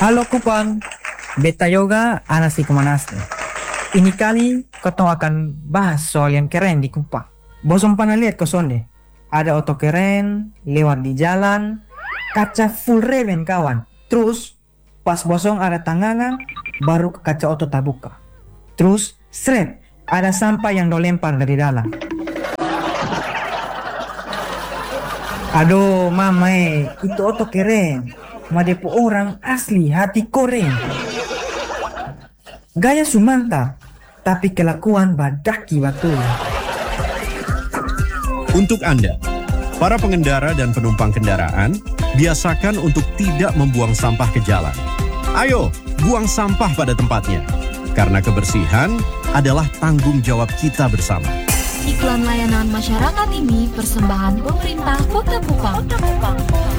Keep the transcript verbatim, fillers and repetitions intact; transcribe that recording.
Halo Kupang, beta yoga ana si Kumanaste. Ini kali kotong akan bahas soal yang keren di Kupang. Bosom pernah lihat kosonde? Ada oto keren, lewat di jalan, kaca full reven kawan. Terus, pas bosong ada tanganan, baru kaca oto tabuka. Terus, seret, ada sampah yang do lempar dari dalam. Aduh, mama eh, itu oto keren. Madepo orang asli hati koren. Gaya Sumanta, tapi kelakuan badaki betul. Untuk Anda, para pengendara dan penumpang kendaraan, biasakan untuk tidak membuang sampah ke jalan. Ayo, buang sampah pada tempatnya. Karena kebersihan adalah tanggung jawab kita bersama. Iklan layanan masyarakat ini persembahan pemerintah Kota Kupang.